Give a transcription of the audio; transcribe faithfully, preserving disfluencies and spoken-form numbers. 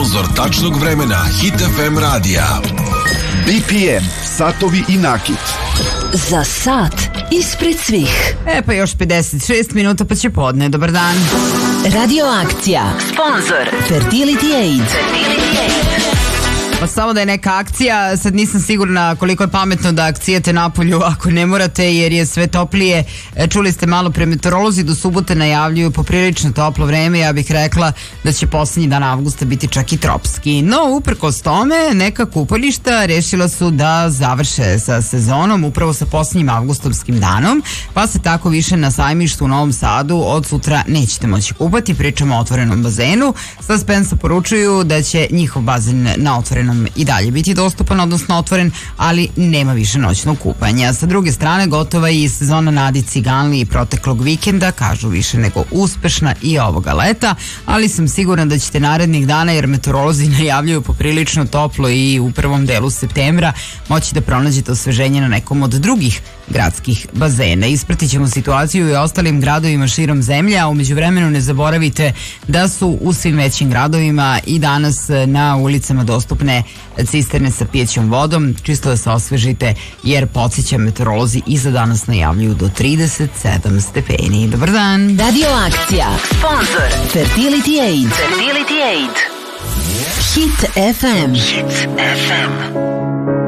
Sponzor tačnog vremena Hit F M radija. B P M, satovi i nakit. Za sat ispred svih. E pa još pedeset šest minuta pa će podne. Dobar dan. Radioakcija. Sponzor Fertility Aid. Fertility Aid. Pa samo da je neka akcija, sad nisam sigurna koliko je pametno da akcijate napolju ako ne morate, jer je sve toplije. Čuli ste malo pre, meteorolozi do subote najavljuju poprilično toplo vreme. Ja bih rekla da će posljednji dan avgusta biti čak i tropski. No, uprkos tome, neka kupališta rešila su da završe sa sezonom upravo sa posljednjim avgustovskim danom, pa se tako više na sajmištu u Novom Sadu od sutra nećete moći kupati. Pričamo o otvorenom bazenu. Sa Spensa poručuju da će njihov bazen na otvorenom i dalje biti dostupan, odnosno otvoren, ali nema više noćnog kupanja. Sa druge strane, gotova je i sezona na Adi Ciganli i proteklog vikenda, kažu više nego uspešna i ovoga leta, ali sam sigurna da ćete narednih dana, jer meteorolozi najavljuju poprilično toplo i u prvom delu septembra, moći da pronađete osveženje na nekom od drugih gradskih bazena. Ispratit ćemo situaciju i ostalim gradovima širom zemlje, a umeđu vremenu ne zaboravite da su u svim većim gradovima i danas na ulicama dostupne cisterne sa pijećom vodom, čisto da se osvežite, jer podsjećam, meteorolozi i za danas najavljuju do trideset sedam stepeni. Dobar dan. Radioakcija. Sponzor Fertility Aid. Fertility Aid. Hit F M. Hit F M.